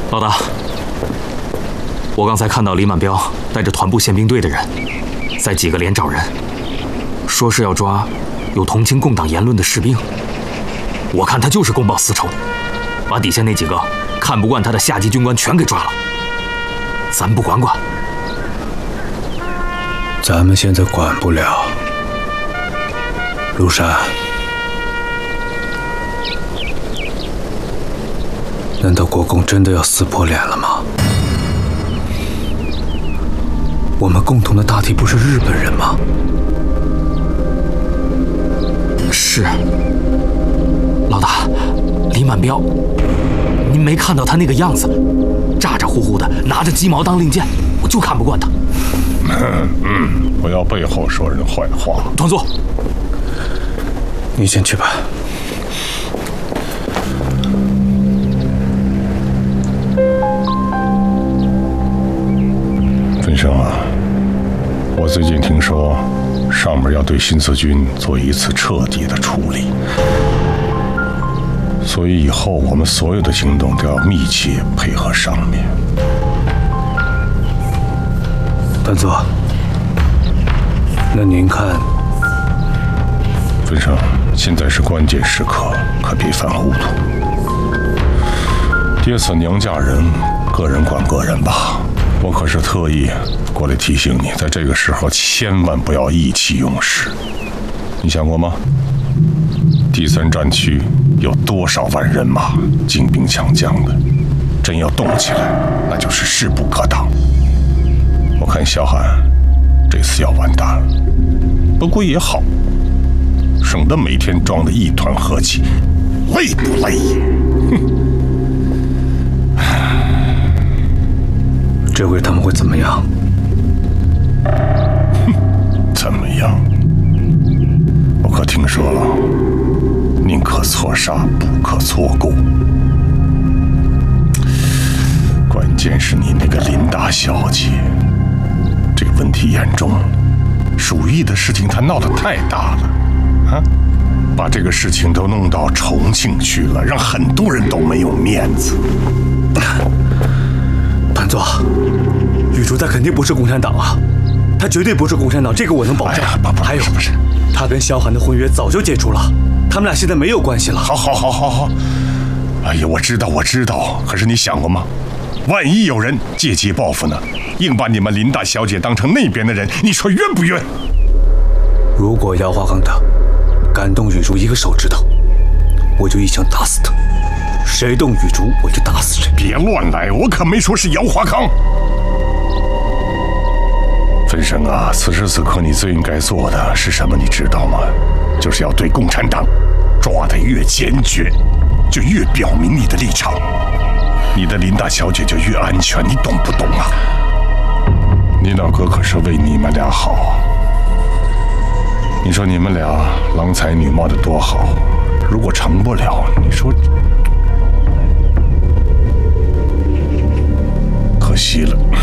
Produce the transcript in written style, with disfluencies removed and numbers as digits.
老大，我刚才看到李满彪带着团部宪兵队的人，在几个连找人，说是要抓有同情共党言论的士兵。我看他就是公报私仇，把底下那几个看不惯他的下级军官全给抓了。咱不管管？ 咱们现在管不了。庐山，难道国共真的要撕破脸了吗？我们共同的大敌不是日本人吗？ 是。老大，李满彪，您没看到他那个样子，咋咋呼呼的，拿着鸡毛当令箭，我就看不惯他。 不要背后说人坏话。 团座， 你先去吧。 分生啊，我最近听说上面要对新四军做一次彻底的处理，所以以后我们所有的行动都要密切配合上面。 团座，那您看？ 分生，现在是关键时刻，可别犯糊涂。爹死娘嫁人，个人管个人吧。我可是特意过来提醒你，在这个时候千万不要意气用事。你想过吗？第3战区有多少万人马，精兵强将的，真要动起来，那就是势不可挡。我看萧寒这次要完蛋了，不过也好，省得每天装得一团和气，累不累呀？ 这回他们会怎么样？ 怎么样？我可听说了，宁可错杀，不可错过。关键是你那个林大小姐，这个问题严重了。鼠疫的事情她闹得太大了，啊，把这个事情都弄到重庆去了，让很多人都没有面子。 团座，雨竹他肯定不是共产党啊，他绝对不是共产党，这个我能保证。还有， 不是， 他跟萧寒的婚约早就解除了，他们俩现在没有关系了。 好。哎呀，我知道，可是你想过吗？万一有人借机报复呢？硬把你们林大小姐当成那边的人，你说冤不冤？ 如果姚华康他敢动雨竹一个手指头，我就一枪打死他。谁动雨竹，我就打死谁。 别乱来，我可没说是姚华康。分生啊，此时此刻你最应该做的是什么？你知道吗？就是要对共产党抓得越坚决，就越表明你的立场，你的林大小姐就越安全，你懂不懂啊？你老哥可是为你们俩好，你说你们俩郎才女貌的多好，如果成不了，你说可惜了。